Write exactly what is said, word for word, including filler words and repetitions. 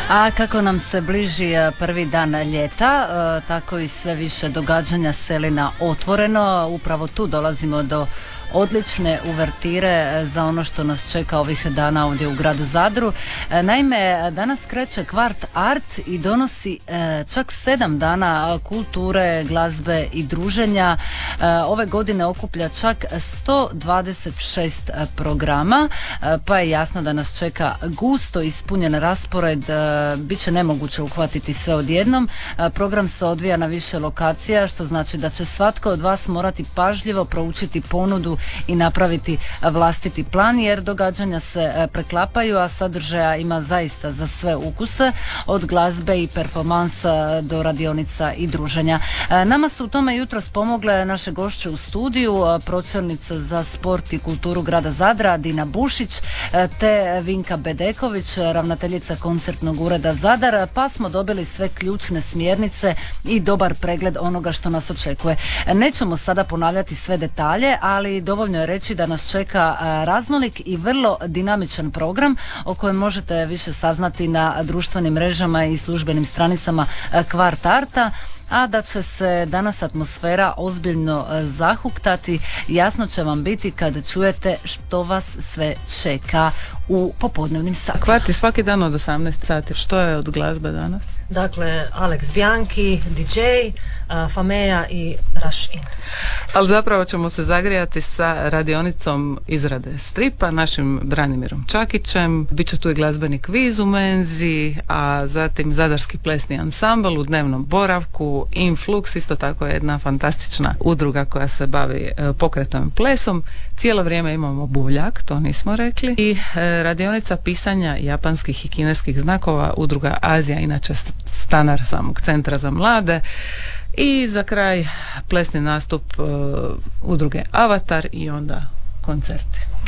A kako nam se bliži prvi dan ljeta, tako i sve više događanja seli na otvoreno. Upravo tu dolazimo do odlične uvertire za ono što nas čeka ovih dana ovdje u gradu Zadru. Naime, danas kreće Kvart Art i donosi čak sedam dana kulture, glazbe i druženja. Ove godine okuplja čak sto dvadeset šest programa, pa je jasno da nas čeka gusto ispunjen raspored. Biće nemoguće uhvatiti sve odjednom. Program se odvija na više lokacija, što znači da će svatko od vas morati pažljivo proučiti ponudu i napraviti vlastiti plan, jer događanja se preklapaju, a sadržaja ima zaista za sve ukuse, od glazbe i performansa do radionica i druženja. Nama su u tome jutros pomogle naše gošće u studiju, pročelnica za sport i kulturu grada Zadra Dina Bušić te Vinka Bedeković, ravnateljica koncertnog ureda Zadar, pa smo dobili sve ključne smjernice i dobar pregled onoga što nas očekuje. Nećemo sada ponavljati sve detalje, ali dovoljno je reći da nas čeka raznolik i vrlo dinamičan program o kojem možete više saznati na društvenim mrežama i službenim stranicama Kvart Arta. A da će se danas atmosfera ozbiljno zahuktati, jasno će vam biti kad čujete što vas sve čeka u popodnevnim satima. Kvart je svaki dan od osamnaest sati. Što je od glazbe danas? Dakle, Alex Bianchi, di džej, uh, Fameja i Rush In. Ali zapravo ćemo se zagrijati sa radionicom izrade stripa, našim Branimirom Čakićem. Biće tu i glazbeni kviz u menzi, a zatim zadarski plesni ansambl u dnevnom boravku, Influx, isto tako je jedna fantastična udruga koja se bavi e, pokretom plesom. Cijelo vrijeme imamo buvljak, to nismo rekli. I e, radionica pisanja japanskih i kineskih znakova, udruga Azija, inače stanar samog centra za mlade. I za kraj plesni nastup uh, udruge Avatar i onda koncerte.